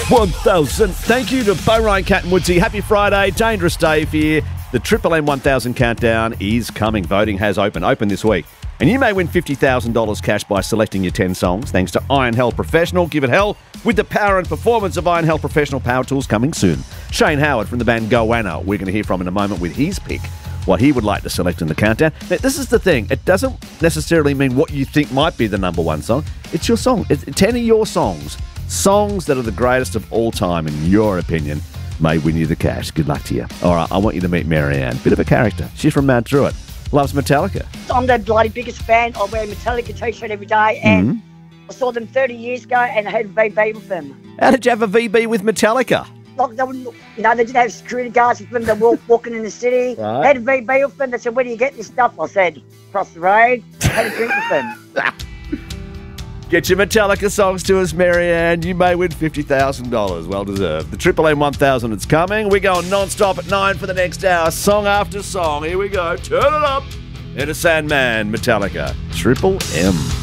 1000. Thank you to Bo Ryan, Cat and Woodsy. Happy Friday. Dangerous day for you. The Triple M 1000 countdown is coming. Voting has opened this week. And you may win $50,000 cash by selecting your 10 songs, thanks to Iron Hell Professional. Give it hell with the power and performance of Iron Hell Professional Power Tools coming soon. Shane Howard from the band Goanna, we're going to hear from in a moment with his pick, what he would like to select in the countdown. Now, this is the thing. It doesn't necessarily mean what you think might be the number one song. It's your song. It's 10 of your songs. Songs that are the greatest of all time, in your opinion, may win you the cash. Good luck to you. All right, I want you to meet Marianne. Bit of a character. She's from Mount Druitt. Loves Metallica. I'm the bloody biggest fan. I wear a Metallica t-shirt every day, and I saw them 30 years ago, and I had a VB with them. How did you have a VB with Metallica? Like they wouldn't, they didn't have security guards with them. They were walking in the city. Right. I had a VB with them. They said, "Where do you get this stuff?" I said, "Across the road." I had a drink with them. Get your Metallica songs to us, Marianne. You may win $50,000. Well deserved. The Triple M 1000 is coming. We're going non-stop at 9 for the next hour. Song after song. Here we go. Turn it up. Enter Sandman, Metallica. Triple M.